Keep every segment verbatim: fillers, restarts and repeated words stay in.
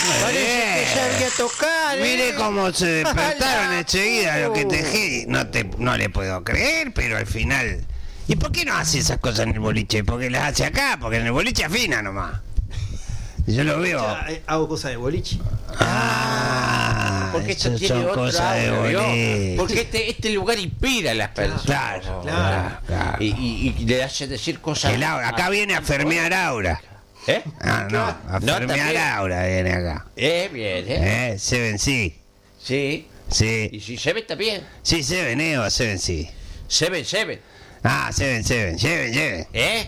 Parece que sabía tocar, ¿eh? Mire cómo se despertaron enseguida lo que tejí. No, te, no le puedo creer, pero al final... ¿Y por qué no hace esas cosas en el boliche? Porque las hace acá, porque en el boliche afina nomás. Yo lo veo. Ya, eh, hago cosas de boliche. Ah, Porque esto eso tiene son otro cosas de audio, ¿vio? boliche. Porque este, este lugar inspira a las personas. Claro, claro, claro. Y, y, y le hace decir cosas. El Aura, acá viene a fermear Aura. ¿Eh? Ah, no, a No, fermear también. Aura viene acá. Eh, bien, ¿eh? Eh, Seven sí. Sí. Y Sí. si Seven también. Sí, Seven, Eva, Seven sí. Seven, Seven. Ah, Seven, Seven, Seven, Seven. ¿Eh?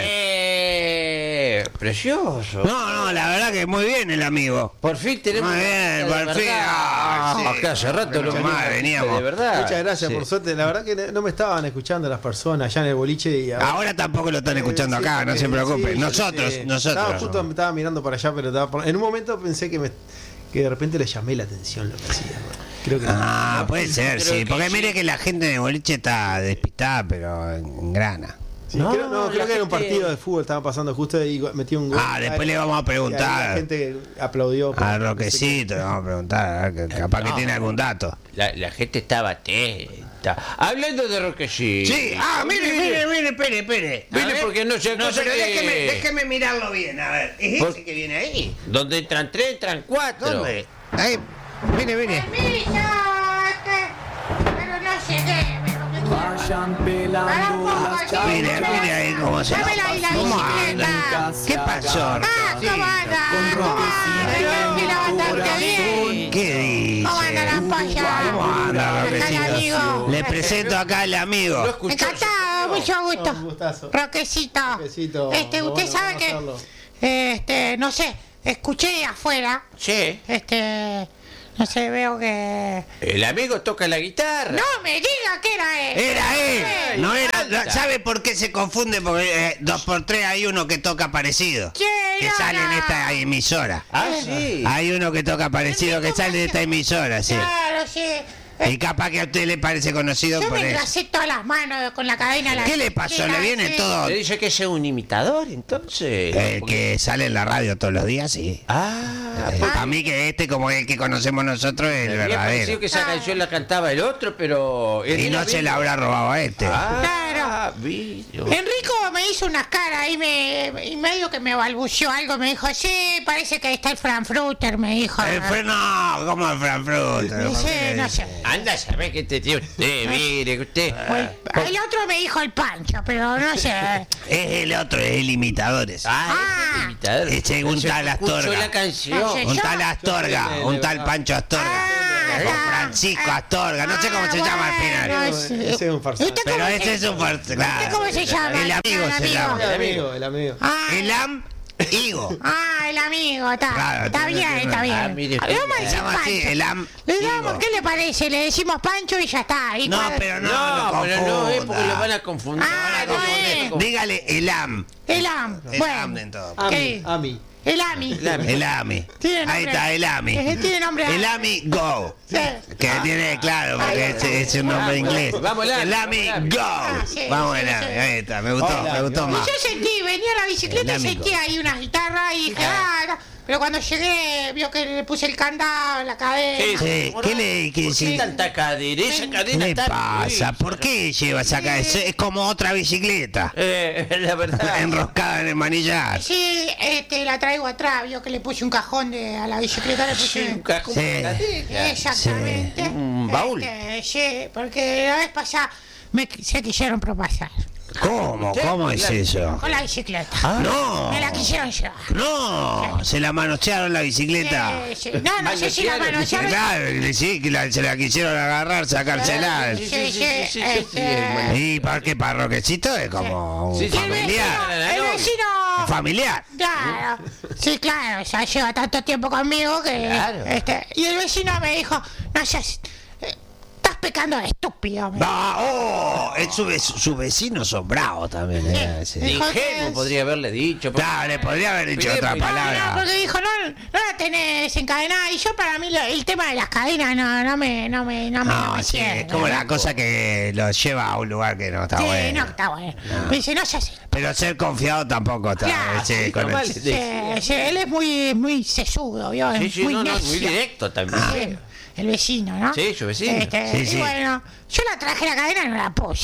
Eh, precioso. No, no, la verdad que muy bien el amigo. Por fin tenemos. Muy bien, una por de fin. verdad. Ah, sí. Acá hace rato lo Más veníamos. De verdad. Muchas gracias, Sí. por suerte. La verdad que no me estaban escuchando las personas allá en el boliche. Y Ahora tampoco lo están escuchando Eh, sí, acá, no eh, se preocupen. sí, Nosotros, eh, nosotros. Estaba justo, me estaba mirando para allá, pero estaba por- en un momento pensé que me que de repente le llamé la atención lo que hacía. ¿no? Creo que Ah, puede ser, Creo sí. que Porque sí. mire que la gente de boliche está despistada, pero en grana. sí, No, creo, no, la creo que era un gente- partido de fútbol, estaba pasando justo y metí un gol. Ah, después le vamos a Y ahí preguntar. la gente aplaudió. A Roquecito le vamos a preguntar, a ver, que capaz que No. tiene algún dato. La, la gente estaba atenta. Hablando de Roquecito. Sí, ah, mire, mire, mire, espere, espere. A Mire, ver. porque no sé, No, cosa pero que- déjeme, déjeme mirarlo bien, a ver. ¿Es Por- ese que viene ahí? Donde entran tres, entran cuatro. ¿Dónde? Ahí, mire, mire. Permiso, este, pero no llegué, pero me Vayan Para un pelando poco, las sí. Mire, mire ahí cómo se... Dámela ahí la ¿Cómo bicicleta. anda? ¿Qué pasó? Ah, ¿cómo anda? ¿Cómo anda? Que la bastante bien. ¿Qué dice? ¿Cómo anda la polla? ¿Cómo anda, Acá el amigo. Roquecito? Le presento acá al amigo. Lo escuchó. Encantado, mucho Un gusto. gustazo. Roquecito. Roquecito, Este, usted bueno, sabe vamos a que, hacerlo. este, no sé, escuché afuera, Sí. este, no sé, veo que... El amigo toca la guitarra. No me diga que era él. Era él, no era. falta. ¿Sabe por qué se confunde? Porque eh, dos por tres hay uno que toca parecido. ¿Quién? Que No, sale en no. esta emisora. Ah, sí. Hay uno que toca parecido que sale de esta emisora, sí. Claro, sí. Y capaz que a usted le parece conocido Yo por me eso. engrasé todas las manos con la cadena. a la ¿Qué le pasó? ¿Le viene sí. todo? ¿Le dice que es un imitador, entonces? El que sale en la radio todos los días, sí. Ah, Eh, Para mí que este, como el que conocemos nosotros, es el me había parecido verdadero. que esa canción la cantaba el otro, pero... él Y era no se vivo. la habrá robado a este. Ah, Claro. vino. Enrico me hizo unas caras y, me, y medio que me balbuceó algo. Me dijo, sí, parece que ahí está el Frankfurter, me dijo. El fue, no, como el Frankfurt. Sí, no sé. Anda a saber que te tiene usted, mire, que usted... Bueno, el otro me dijo el Pancho, pero no sé. Es el otro, es el imitadores. Ah, Ah. es el imitador. Ese un Se tal escuchó Astorga. la canción. No sé. Un Yo- tal Astorga, un tal Pancho Astorga. Ah, Con ah, Francisco ah, Astorga, no sé cómo se ah, llama al bueno, final. sí. Ese es un farsante. ¿Usted cómo Pero se- ese es un fuerte, claro. ¿Usted cómo se llama? El amigo El se amigo. llama. El amigo, el amigo. Ah, El am Higo. ah, el amigo, está, Claro, está tiene- bien, está Ah, bien. mire, Le vamos a Se decir llama así, Pancho. el am Le damos, Higo. ¿qué le parece? Le decimos Pancho y ya está. Y No, cuando- pero no, No, no, pero no es porque confunda. lo van a confundir. Ah, Van a no confundir es. con- Dígale el am. El am. El bueno, am en todo. Ami, ¿Qué? Ami. el ami. El ami. Tiene Ahí nombre. está, el ami. Ese tiene nombre. El ami go. Sí. Que tiene, claro, porque es, es un nombre inglés. Vamos, el ami, El ami vamos, el ami. go. Ah, sí, Vamos sí, el ami. sí. Ahí está, me gustó, Hola, me gustó hola. más. Yo sentí, venía la bicicleta El y amigo. sentí ahí unas guitarras y dije, ah, no. Pero cuando llegué, vio que le puse el candado, la cadena. Sí, Sí, ¿qué le qué ¿Por qué sí? tanta cadena? Esa ¿Qué cadena le está... pasa? ¿Por qué llevas acá? Es, es como otra bicicleta. Eh, la verdad. Enroscada en el manillar. Sí, este, la traigo atrás, vio que le puse un cajón de, a la bicicleta, le puse... Sí, un cajón Sí. de cadena. Exactamente. Sí. Un baúl. Este, sí, porque la vez pasada me se quisieron propasar ¿Cómo? ¿Cómo es eso? con la bicicleta. No. Me la quisieron llevar. No, se la manosearon la bicicleta. Sí, sí. No, no sé si la Manosearon, manosearon. Claro, que sí, que la- se la quisieron agarrar, sacársela. Sí, Sí, sí, sí, sí, sí, sí, este, sí, hermano. Y para qué para Roquecito es como un Sí, sí. Y el vecino, familiar. el vecino, Familiar. claro, sí, claro, ya lleva tanto tiempo conmigo que, Claro. este, y el vecino me dijo, no seas, eh, estás pecando de estúpido. me- No, oh, el su, sus vecinos son bravos también. eh, sí. De Dijo que ingenuo es- podría haberle dicho. porque- Claro, le podría haber dicho Bien, otra pues, No, palabra. no, porque dijo, no, no la tenés encadenada. Y yo, para mí, lo- el tema de las cadenas no, no me, no me, no me, no No, me sí, cierra, es como ¿no? la cosa que los lleva a un lugar que no está Sí, bueno. no, está bueno. Me dice, no, ya sé. Pero ser confiado tampoco está. Claro, sí, sí, con el- normal. Sí, sí, él es muy, muy sesudo, ¿vio? Sí, Es sí, muy no, no, necio. muy directo también. Sí, el vecino, ¿no? Sí, su vecino. Este, Sí, y sí. bueno, yo la traje la cadena y no la puse.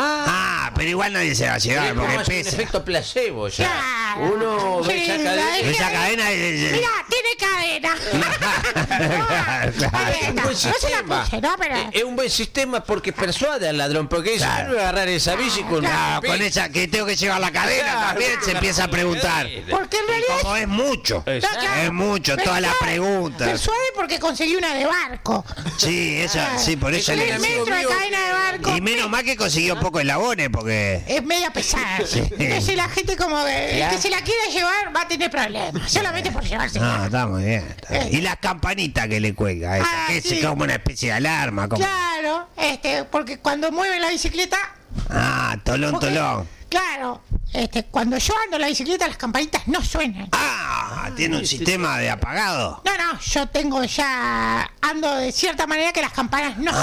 Ah, pero igual nadie se va a Es llevar como porque hace un pesa. efecto placebo ya. Claro. Uno ve Sí, esa la cadena. dejé Esa ahí. cadena es- Mira, tiene cadena. Claro, claro. Es un buen No se la sistema. puse, ¿no? Pero... Eh, Es un buen sistema porque persuade al ladrón. Porque dice, Claro. yo no voy a agarrar esa bici con Claro, una con esa que tengo que llevar la cadena Claro, también se claro. empieza a preguntar. Porque en realidad... Como es mucho. Exacto. Es mucho, todas las Persuade- preguntas. Persuade porque conseguí una de barco. Sí, eso, sí, por eso Ese le es el Tres amigo metros de mío. cadena de barco. Y menos mal que consiguió poco eslabones porque. Es media pesada. Entonces la gente como que, el que se la quiera llevar va a tener problemas. Solamente por llevarse. No, está muy bien. está bien. Y las campanitas que le cuelga, esa, Ah, que sí. es como una especie de alarma. Como... Claro, este, porque cuando mueven la bicicleta... Ah, tolón, porque- tolón. Claro, este, cuando yo ando en la bicicleta las campanitas no suenan. Ah, tiene un sistema de apagado. No, no, yo tengo ya... Ando de cierta manera que las campanas no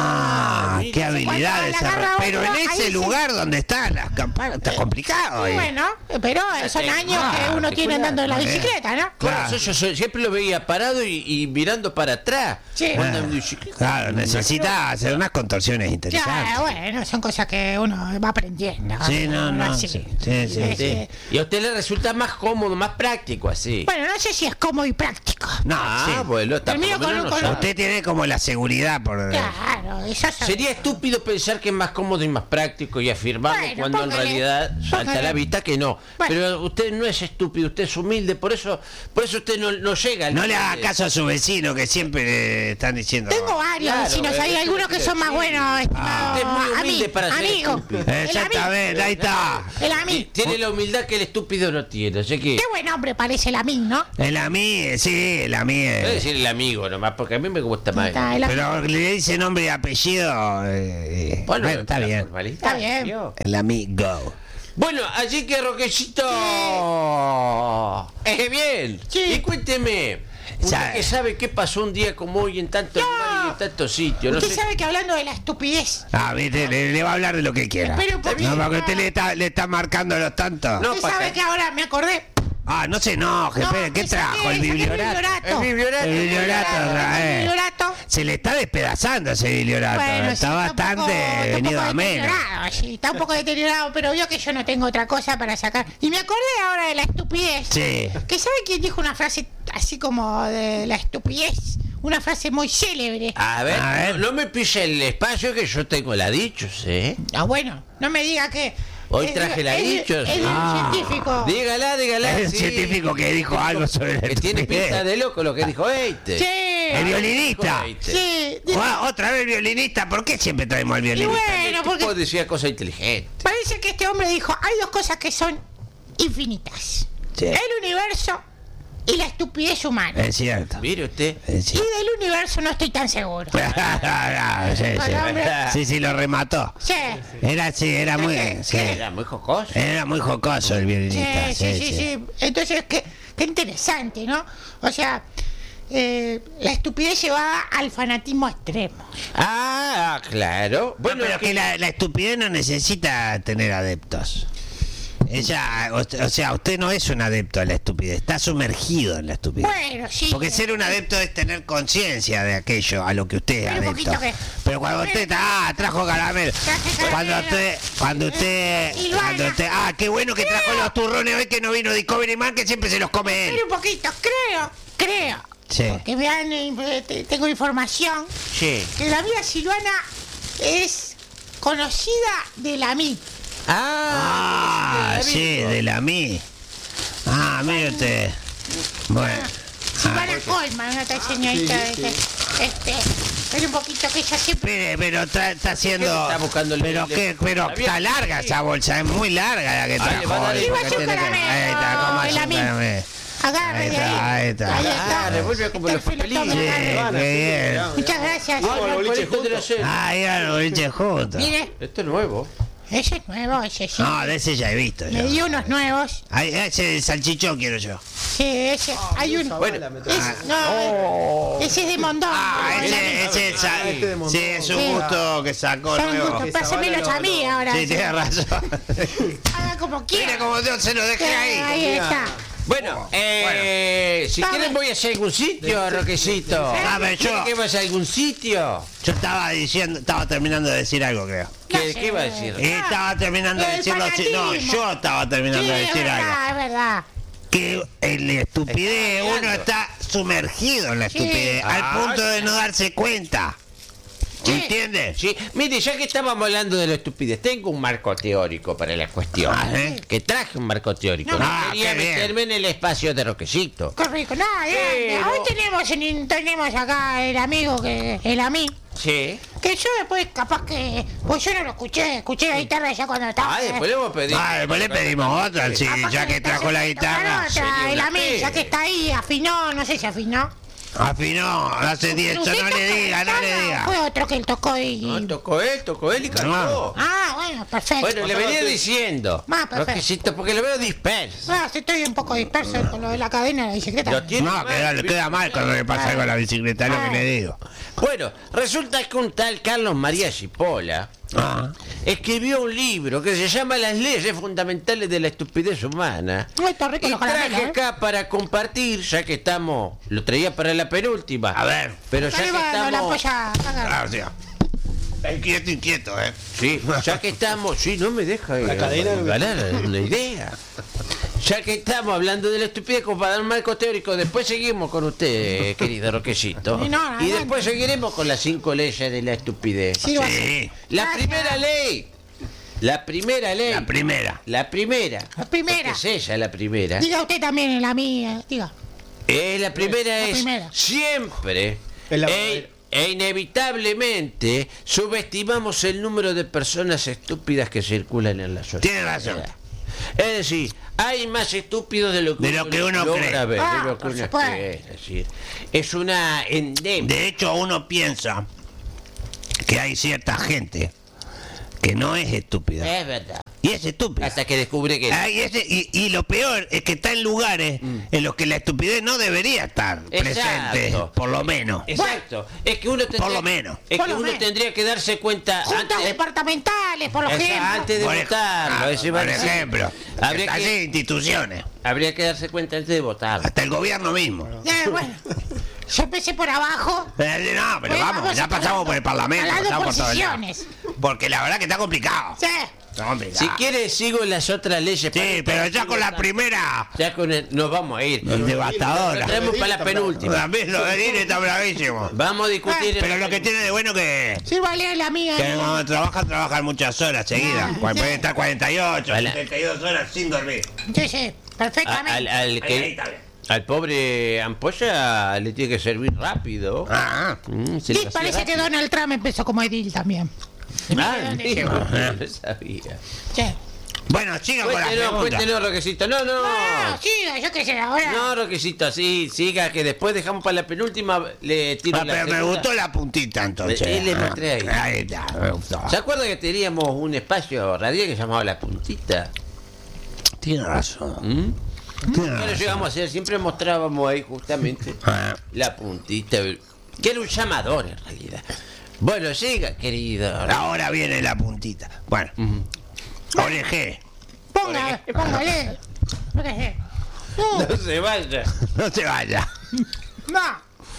Ah, mira, qué cuando habilidad la esa. agarra Pero uno, en ahí ese sí. lugar donde están las campanas, está complicado. suenan. ahí. Bueno, pero son años que uno tiene andando en la Bien. bicicleta, ¿no? Claro, Claro. yo, yo soy- siempre lo veía parado y, y mirando para atrás. Sí. Cuando en bicicleta. Claro, necesita hacer unas contorsiones interesantes. Claro, bueno, son cosas que uno va aprendiendo. Sí, no, Uno no, así. sí, sí, sí, Este, Sí. Y a usted le resulta más cómodo, más práctico así. Bueno, no sé si es cómodo y práctico. No, ah, sí. bueno, está por Termino lo menos con- no con- sabe. Usted tiene como la seguridad por. Claro, eso es. Sería estúpido pensar que es más cómodo y más práctico y afirmarlo Bueno, cuando en póngale, realidad salta a la póngale. vista que no. Bueno. Pero usted no es estúpido, usted es humilde, por eso por eso usted no, no llega al No le haga límite. caso a su vecino que siempre le están diciendo. Tengo varios Claro, vecinos, eh, hay eso algunos lo que son más quiero decir. buenos, estimado. Usted es muy humilde Ami- para ser amigo. estúpido. El amigo. Exactamente, ahí está. El Y amigo. tiene la humildad que el estúpido no tiene, así que Qué buen hombre parece el amigo, ¿no? El a mí, sí, el a mí. voy a eh. decir el amigo nomás, porque a mí me gusta más. Está, el amigo. Pero le dice nombre y apellido. eh, eh, Bueno, bueno, está la bien. formalidad, Está bien. ¿vio? El amigo. Bueno, así que Roquecito. ¡Qué bien! Sí. Y cuénteme. Usted Sabe. que sabe qué pasó un día como hoy en tantos No. lugares y en tantos sitios. No Usted sé. sabe que hablando de la estupidez, Ah, viste, le, le va a hablar de lo que quiera. Pero un poquito. No, porque usted le está, le está marcando los tantos. No, usted pa' sabe acá. que ahora me acordé. Ah, no se enoje, No, espere, ¿qué que saqué- trajo? El saqué bibliorato. El bibliorato. El bibliorato, otra El vez. bibliorato. Se le está despedazando ese bibliorato. Bueno, está sí, un bastante poco- está un venido poco a menos. deteriorado, sí, está un poco deteriorado, pero vio que yo no tengo otra cosa para sacar. Y me acordé ahora de la estupidez. Sí. ¿Que sabe quién dijo una frase así como de la estupidez? Una frase muy célebre. A ver, A ver. No, no me pise el espacio que yo tengo la dichos, ¿eh? Ah, bueno, no me diga que... Hoy es- traje la es- dichos. Es, Ah. un científico. Dígala, dígala. Es un sí. científico que dijo algo sobre la Que tiene estupidez. pinta de loco lo que dijo este. Sí. El violinista. Sí. dijo- Ah, otra vez violinista. ¿Por qué siempre traemos al Y violinista? bueno, porque Tipo decía cosas inteligentes. parece que este hombre dijo, hay dos cosas que son infinitas. Sí. El universo y la estupidez humana. Es cierto. Mire usted. Es Y cierto. del universo no estoy tan seguro. sí, Hola, hombre. sí. sí, sí, lo remató. Sí. Era, sí, era muy, sí. Era muy jocoso. Era muy jocoso el Sí, violinista. sí, sí, sí. Entonces, qué, qué interesante, ¿no? O sea, eh, la estupidez llevada al fanatismo extremo. Ah, claro. Bueno, Bueno, pero que la, la estupidez no necesita tener adeptos. Ella, o, o sea, usted no es un adepto a la estupidez, está sumergido en la estupidez. Bueno, sí. Porque ser un adepto es tener conciencia de aquello a lo que usted es Pero un adepto. poquito que- Pero cuando usted está, ah, trajo caramelo. Traje caramelo. Cuando usted, cuando usted, Y lo cuando haga. usted, ah, qué bueno que trajo los turrones hoy que no vino Discovery Man, que siempre se los come él. Pero un poquito, creo, creo. Sí. Que vean, eh, te- tengo información sí. que la vida silvana es conocida de la M I. Ah, sí, de la mí. Ah, mire usted. Bueno. Silvana Ah, Colman, una tal señorita de este, este, pero un poquito que ella siempre. Espere, pero está, está haciendo. Está buscando el- pero el- qué, pero la está vieja. larga esa bolsa, es muy larga la que Ah, le va a trajo. dar el- porque Iba a tiene que- caramelo, Ahí está, cómo el hace un amigo. caramelo. Agarre Ahí de está, ahí está. Ahí está. Ah, revuelve como los Está el pelo papelitos. todo Sí, agarre. qué bien. Muchas gracias. Vamos al Ah, boliche el palito de la juntos. cena. Ah, iba al boliche juntos. Mire, Esto es nuevo. ese es nuevo, ese sí. No, de ese ya he visto Me yo. dio unos nuevos. Ay, ese del salchichón quiero yo. Sí, ese. Hay uno. Bueno, Bala me Es- trae. no, ese es de Mondón. Ah, de ese, ese es Ah, este de Mondón. sí, es un Sí. gusto que sacó Son nuevo. gustos, Esa pásenmelos bala a mí no, no. ahora. Sí, tienes razón. Haga como quiera. Mira como Dios se lo dejé ahí. Ahí está. Bueno, eh, si Dame. quieren voy hacia algún sitio, Roquecito. A ver, yo- ¿Quieren que vaya a algún sitio? Yo estaba diciendo, estaba terminando de decir algo, creo. ¿Qué, sé. qué iba a decir? Y estaba terminando de El decirlo. sí, No, fanatismo. yo estaba Sí, terminando de es decir algo. verdad, es verdad. Que en la estupidez Está uno está sumergido en la Sí. estupidez, Ah, al punto de no darse cuenta. Sí. ¿Entiendes? Sí, mire, ya que estábamos hablando de la estupidez, tengo un marco teórico para la cuestión. Ah, ¿eh? Que traje un marco teórico. No. No Ah, quería qué bien. meterme en el espacio de Roquecito. Qué rico. No, grande. Pero- Hoy tenemos, en- tenemos acá el amigo que. El a mí. Sí. Que yo después, capaz que. Pues yo no lo escuché. Escuché la guitarra ya cuando estaba. Ah, después le vamos a pedir. Ah, después le pedimos otra, sí, Capaz ya que está trajo la haciendo guitarra. otra, sería el una a mí, pena. ya que está ahí, afinó, no sé si afinó. Afinó, hace diez, no ¿Usted le toca diga, no le guitarra o diga. Fue otro que él tocó y. No, tocó él, tocó él y cantó. Ah, bueno, perfecto. Bueno, le venía diciendo, Ah, perfecto. Roquecito, porque lo veo disperso. Ah, sí, estoy un poco disperso con lo de la cadena de la bicicleta. Lo tiene No, mal. queda, queda mal cuando le pasa algo a la bicicleta, es lo que le digo. Bueno, resulta que un tal Carlos María Cipolla Ah. escribió un libro que se llama Las leyes fundamentales de la estupidez humana. Ay, está rico Y los caramelos, traje ¿eh? acá para compartir, ya que estamos, lo traía para la penúltima. A ver. Pero ya Ahí que va, no, la estamos, polla. haga. Ah, o sea. Inquieto, inquieto, eh. sí, ya que estamos, sí, no me deja eh, La cadena no me- ganar una idea. Ya que estamos hablando de la estupidez, como para dar un marco teórico, después seguimos con usted, querido Roquecito. Sí, no, Y adelante. después seguiremos con las cinco leyes de la estupidez. Sí, va. Sí, La Gracias. primera ley. La primera ley. la primera. La primera. La primera. Porque es ella la primera. Diga usted también, la mía. Diga. Eh, la primera La es primera. siempre Es la e, verdadera. e inevitablemente subestimamos el número de personas estúpidas que circulan en la sociedad. Tiene razón. Es decir, hay más estúpidos de lo que, De lo que uno logra cree. ver, Ah, de lo que por uno supuesto. cree, es decir, es una endemia. De hecho, uno piensa que hay cierta gente que no es estúpida. Es verdad. Y es estúpida. Hasta que descubre que Ah, y, ese- y- y lo peor es que está en lugares en los que la estupidez no debería estar presente, Exacto. por lo menos. Exacto. Es que uno tendría, Por lo menos. Es Por que lo uno menos. tendría que darse cuenta Juntas antes, departamentales, por Esa- ejemplo. antes de Por ej- votarlo. ah, ese por va a ser- ejemplo, habría así que, instituciones, habría que darse cuenta antes de votar. hasta el gobierno mismo. Eh, bueno, yo empecé por abajo. Eh, No, pero Bueno, vamos, vamos ya pasamos por el Parlamento, hablando pasamos por todo posiciones. lado. Porque la verdad que está complicado. Sí. Está complicado. Si quiere sigo las otras leyes. Sí, pero ya con la primera, Ya con el- nos vamos a ir. devastadora. Lo traemos para la penúltima. También lo de Dine está bravísimo. Vamos a discutir. Pero lo que tiene de bueno que, Sírvale la mía. que cuando trabaja, trabajan muchas horas seguidas. Ah, Puede sí. estar cuarenta y ocho, Hola. setenta y dos horas sin dormir. Sí, sí, A- perfectamente. al, al Ahí, que- ahí está bien. al pobre Ampolla le tiene que servir rápido. Ah, Mm, se Sí, le parece hacía que Donald Trump empezó como edil también. rápido. Ah, ¿Dónde mira, llegó? no sabía. Sí. bueno, siga con la Cuéntenos, pregunta. cuéntenos, Roquecito. No, no. No, siga, yo qué sé, ahora. No, Roquecito, sí, siga, que después dejamos para la penúltima, le tiro Ah, la pero me segunda. gustó la puntita entonces. Eh, le mostré ahí. Ah, ahí está, me gustó. ¿Se acuerda que teníamos un espacio radial que se llamaba La Puntita? Tiene razón. ¿Mm? Tiene ¿Qué lo razón. llegamos a hacer? Siempre mostrábamos ahí justamente Ah, La Puntita, que era un llamador en realidad. Bueno, siga, querido. ahora viene la puntita. Bueno, oreje, Ponga, póngale. Póngale. No, No se vaya. no se vaya. no.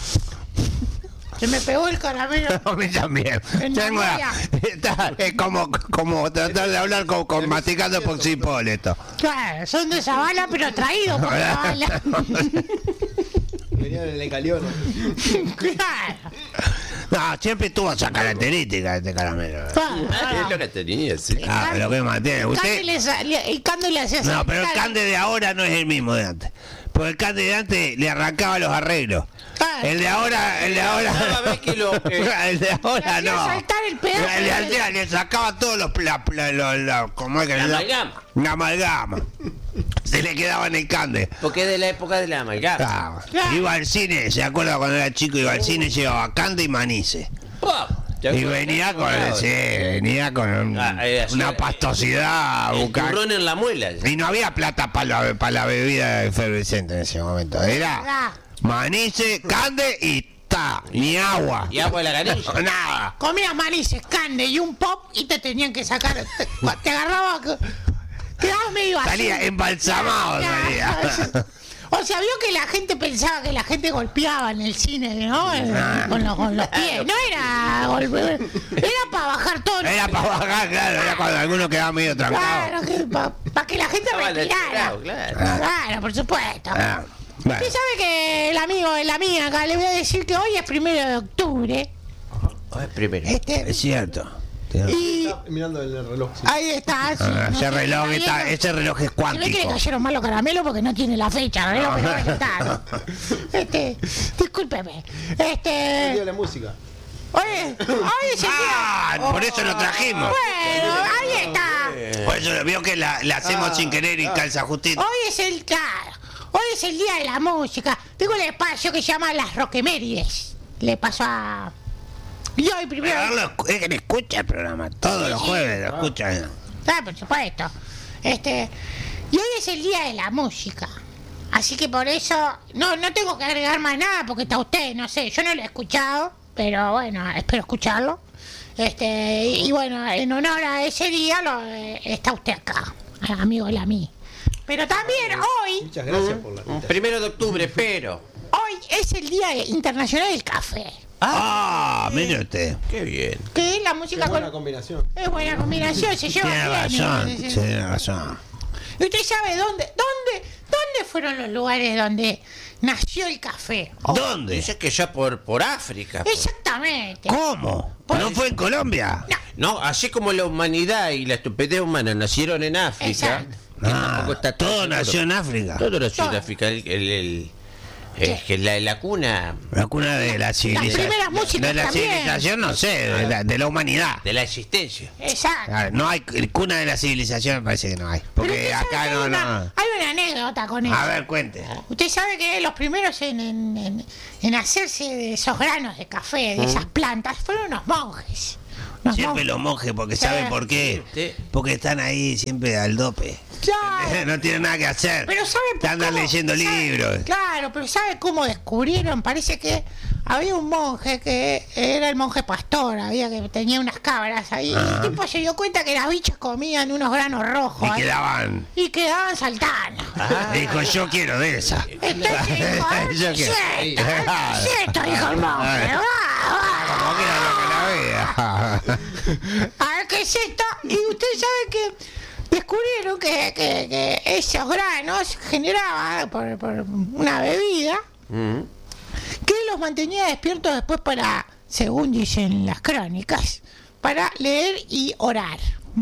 Se me pegó el caramelo. A mí también. En Tengo la la- está- es como, como tratar de hablar con, con masticando por cipol esto. Claro, son de Zabala, pero traídos por Zabala. Venían en el calión. Claro. No, siempre tuvo esa característica este caramelo. Ah, es Claro. lo que tenía, sí. Ah, pero qué más tiene. Cande Usted, le sa- le- El Cande le hacía así. no, pero el cande de ahora no es el mismo de antes. Porque el cande de antes le arrancaba los arreglos. Claro. El de ahora, el de ahora. Cada vez que lo, eh, El de ahora Le hacía no. saltar el pedazo Le, de- hacía- le sacaba todos los. La, la- la- la- ¿cómo es que La la- amalgama. La amalgama. se le quedaba en el cande. Porque es de la época de la amalgama. Claro. Claro. Iba al cine, ¿se acuerda cuando era chico? Iba al cine, llevaba cande y manice. ¡Pah! ¿Te Y acuerdas? venía con, Claro. sí, venía con un- Ah, eh, así- una pastosidad El bucal. turrón en la muela. Y no había plata para la, para la bebida efervescente en ese momento. Era Ah. manice, cande y ta, ni agua. Y agua de la canilla. Nada. Comías manices, cande y un pop y te tenían que sacar. Te, te agarraba. Quedabas medio así. Salía embalsamado, salía. O sea, vio que la gente pensaba que la gente golpeaba en el cine, ¿no? Con los, con los pies. No era golpe, era para bajar todo. Era para bajar, claro, era cuando alguno quedaba medio trancado. Claro, para que la gente Estaba respirara. letrado, claro. Claro, por supuesto. Ah, bueno. Usted sabe que el amigo de la mía acá le voy a decir que hoy es primero de octubre. Oh, es primero. Este, Es cierto. y Está mirando el reloj. sí. ahí está. sí, Ah, no ese sé, reloj está está, viendo. ese reloj es Se ve que le cuántico. cayeron mal los caramelos porque no tiene la fecha, reloj, pero ahí está. Este, discúlpeme. El día de Este, la música. oye, hoy es el Ah, día. por eso lo trajimos. Bueno, ahí está. Por eso vio que la, la hacemos Ah, sin querer y ah. calza justito. Hoy es el, claro, hoy es el día de la música. Tengo un espacio que se llama Las Roquemérides. Le pasó a. Y hoy primero. Pero lo escu- es que le escucha el programa, todos los jueves lo escuchan. Ah, por supuesto. Este, y hoy es el día de la música. Así que por eso no no tengo que agregar más nada porque está usted, no sé, yo no lo he escuchado, pero bueno, espero escucharlo. Este, y, y bueno, en honor a ese día lo, eh, está usted acá, amigo de la mí. Pero también hoy, Muchas gracias por la Un invitación. primero de octubre, pero. hoy es el Día Internacional del Café. Ah, mire usted. Qué bien. Que es la música Qué buena con... combinación. Es buena combinación, se lleva Tiene bien. razón, Sí, sí, sí. tiene razón. ¿Y usted sabe dónde, dónde, dónde fueron los lugares donde nació el café? ¿Dónde? Dice que ya por, por África. pues. Exactamente. ¿Cómo? ¿No fue en Colombia? No, así como la humanidad y la estupidez humana nacieron en África. Exacto. que Ah, tampoco está tan todo seguro. nació en África. Todo nació en Todo. África. El, el, el- es que la, la cuna La cuna de la civilización. primeras músicas De la también. civilización, no sé, de la, de la humanidad. de la existencia. Exacto. Ah, No hay cuna de la civilización, me parece que no hay. Porque Pero usted sabe acá que no, hay una, no. hay una anécdota con eso. A ver, cuente. Usted sabe que los primeros en, en, en- en hacerse de esos granos de café, de esas plantas, fueron unos monjes. Unos Siempre monjes. los monjes, porque Sí. ¿saben por qué? Sí. Porque están ahí siempre al dope. Claro. No tienen nada que hacer. Pero ¿sabe por Andan cómo? leyendo ¿Sabe? libros. Claro, pero ¿sabe cómo descubrieron? Parece que había un monje que era el monje pastor, había que tenía unas cabras ahí. Y el tipo se dio cuenta que las bichas comían unos granos rojos. Y ahí, quedaban. y quedaban saltando. Dijo, yo quiero de esa. Entonces dijo, a ver, Yo ¿qué es quiero. esto? ¿Qué es esto? Dijo el monje. Va, va. Como quiera lo que la vea. A ver qué es esto. Y usted sabe que descubrieron que, que- que esos granos generaban por, por una bebida Mm. que los mantenía despiertos después para, según dicen las crónicas, para leer y orar.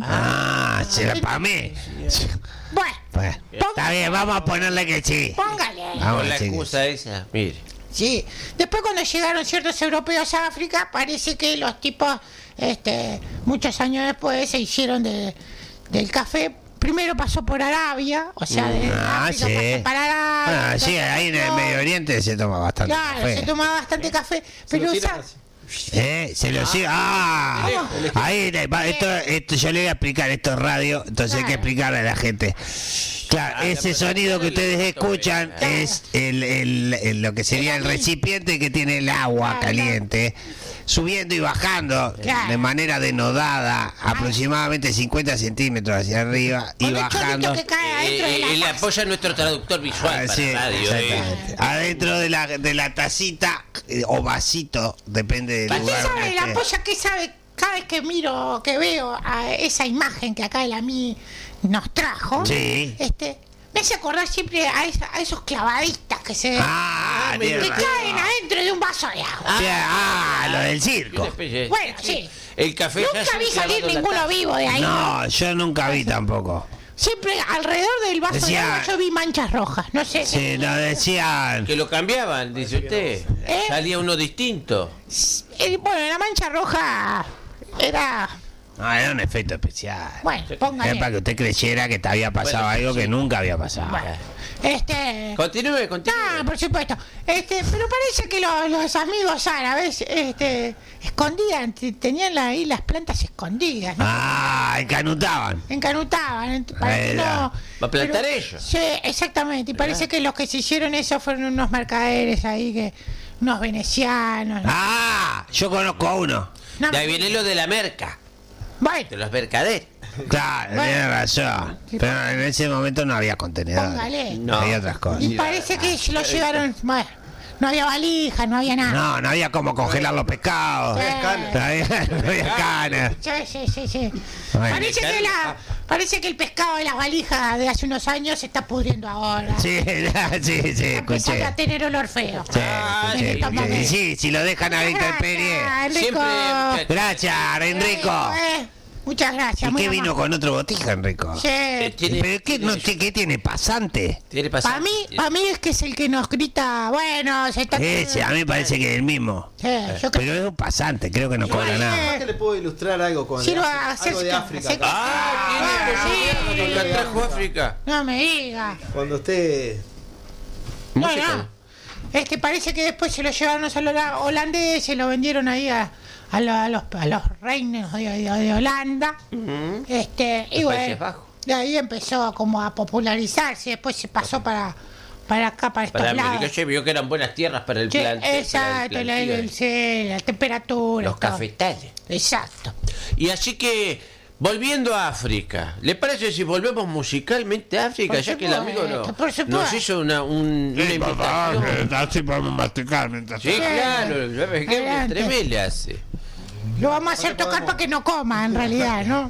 Ah, será para mí. Bueno, Bueno, está bien, vamos a ponerle que sí. póngale. Vamos Con la a decir que excusa esa, mire. Sí. Después cuando llegaron ciertos europeos a África, parece que los tipos, este, muchos años después, se hicieron de, del café. Primero pasó por Arabia, o sea, de Ah, África sí. pasó para Arabia. Ah, sí, entonces, ahí en el no, Medio Oriente se toma bastante Claro, café. se tomaba bastante café, Se lo pero tiran sa- así. ¿Eh? Se lo sigue. Ah, ahí le- va, esto, esto yo le voy a explicar, esto es radio, entonces hay que Claro. explicarle a la gente. Claro, Ah, ese pero sonido que ustedes escuchan Claro. es el, el- el- lo que sería el recipiente que tiene el agua Claro. caliente, subiendo y bajando Claro. de manera denodada, aproximadamente cincuenta centímetros hacia arriba y con el bajando. chorrito que cae adentro de Eh, la eh, le taza. apoya nuestro traductor visual Ah, para sí, radio. eh. exactamente. Adentro de la, de la tacita eh, o vasito, depende del ¿Usted lugar. sabe donde la esté. polla que sabe cada vez que miro, que veo a esa imagen que acá el AMI nos trajo? Sí. Este, me hace acordar siempre a, esa- a esos clavadistas que se Ah, que tiene razón. caen adentro de un vaso de agua. Sí, ah, lo del Una circo. especie- Bueno, sí. El café ya Nunca se vi ha clavado salir en la ninguno taza. vivo de ahí. No, yo nunca vi tampoco. Siempre alrededor del vaso Decía- de agua yo vi manchas rojas. No sé. Sí, lo decían. Que lo cambiaban, dice usted. ¿Eh? Salía uno distinto. Eh, bueno, la mancha roja era No, era un efecto especial. Bueno, póngale. Era para que usted creyera que te había pasado Bueno, algo sí. que nunca había pasado. Bueno, este... Continúe, continúe. Ah, por supuesto. Este, pero parece que los, los amigos árabes, este, escondían, te- tenían la- ahí las plantas escondidas, ¿no? Ah, encanutaban. Encanutaban. ent- para que Era. no- Va a plantar pero- ellos. Sí, exactamente. Y parece que los que se hicieron eso fueron unos mercaderes ahí, que unos venecianos. ¿no? Ah, yo conozco a uno. No, De ahí viene lo de la merca, bueno, de los mercaderes. Claro, Bueno. tiene razón. Sí, Pero en ese momento no había contenedores. póngale. No. Había otras cosas. Y parece que se lo llevaron. Bueno, no había valija, no había nada. No, no había como congelar los pescados. Sí. No había, no había canas. Sí, sí, sí, sí. Bueno. Parece que, la, parece que el pescado de las valijas de hace unos años se está pudriendo ahora. Sí, sí, sí, Está empezando escuché. a tener olor feo. Sí, Ah, escuché, sí, escuché. sí. Y sí, si lo dejan a la intemperie. Gracias, Enrico. Siempre- Gracias, Enrico. Eh, muchas gracias. ¿Y muy qué vino amable. con otro botija, Enrico? Sí. Tiene- ¿Pero qué, no, qué, qué tiene? ¿Pasante? Tiene pasado. Para mí, para mí es que es el que nos grita, bueno, se está... Ese, a mí me parece que es el mismo. Sí, yo creo Pero es un pasante, creo que no cobra Igual, nada. Capaz que le puedo ilustrar algo con Sirva África, a hacer algo de que- África. hacer que- Ah, tiene Ah, con sí. la trajo África. No me diga. Cuando usted No, Música. no. Este parece que después se lo llevaron a los hola- holandeses, lo vendieron ahí a, a, lo- a los, a los reinos de, de- de Holanda. Ujú. Este, y Los bueno, Países Bajos. de ahí empezó como a popularizarse, después se pasó para, para acá, para estos Para lados. América se vio que eran buenas tierras para el Sí, plan. para el exacto, la, plantío. el- sí, la temperatura. Los todo. cafetales. Exacto. Y así que, volviendo a África, ¿le parece si volvemos musicalmente a África? Por Ya que el amigo supuesto, no- por supuesto. nos hizo una, un, una invitación. así podemos masticar mientras Sí, claro, ¿sabes qué? Adelante. Tremé le hace. Lo vamos a hacer tocar para que no coma, en realidad, ¿no?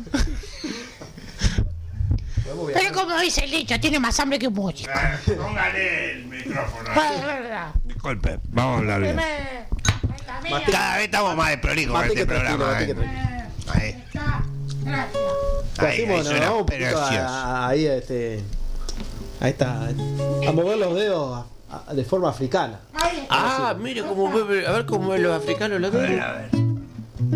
podemos viajar. Pero como dice el dicho, tiene más hambre que un músico. Póngale el micrófono. Ah, es verdad. Disculpe, vamos a hablar bien. Dime, esta mía. Cada vez estamos más desprolijos con Mastique este tranquilo, programa. mastique eh. tranquilo. Ahí, Está. Gracias. ahí, Así, ahí bueno, suena vamos un poquito precioso. a- a- ahí, este, ahí está, a mover los dedos a- a- de forma africana. Ahí está. Ah, mire cómo mueve, a ver cómo ven los africanos los A ver, dedos. a ver.